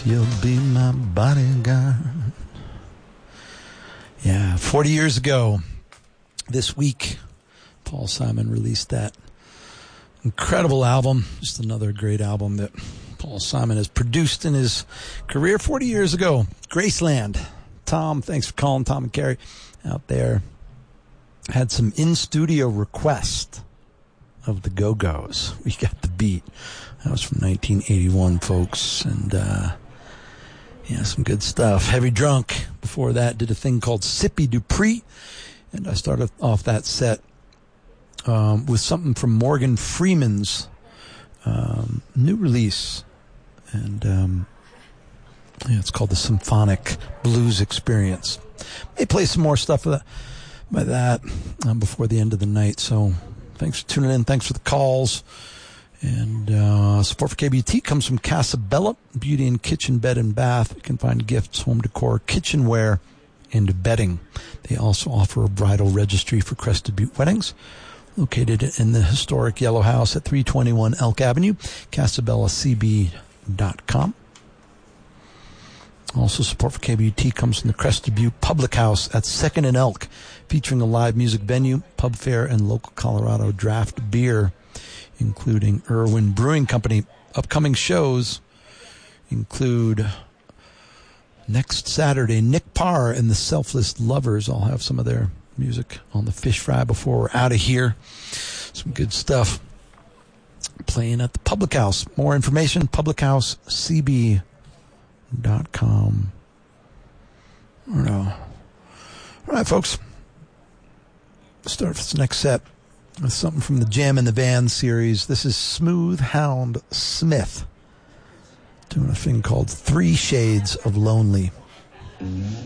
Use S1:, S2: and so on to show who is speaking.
S1: You'll be my bodyguard. Yeah, 40 years ago, this week, Paul Simon released that incredible album. Just another great album that Paul Simon has produced in his career 40 years ago. Graceland. Tom, thanks for calling. Tom and Carrie out there had some in-studio request of the Go-Go's. We got the beat. That was from 1981, folks. And, yeah, some good stuff. Heavy Drunk. Before that, did a thing called Sippy Dupree. And I started off that set with something from Morgan Freeman's new release. And yeah, it's called the Symphonic Blues Experience. May play some more stuff by that before the end of the night. So thanks for tuning in. Thanks for the calls. And support for KBT comes from Casabella, Beauty and Kitchen, Bed and Bath. You can find gifts, home decor, kitchenware, and bedding. They also offer a bridal registry for Crested Butte weddings, located in the historic Yellow House at 321 Elk Avenue, CasabellaCB.com. Also, support for KBT comes from the Crested Butte Public House at 2nd and Elk, featuring a live music venue, pub fare, and local Colorado draft beer, including Irwin Brewing Company. Upcoming shows include next Saturday, Nick Parr and the Selfless Lovers. I'll have some of their music on the Fish Fry before we're out of here. Some good stuff playing at the Public House. More information, publichousecb.com. I don't know. All right, folks. Start this next set with something from the Jam in the Van series. This is Smooth Hound Smith doing a thing called 3 Shades of Lonely.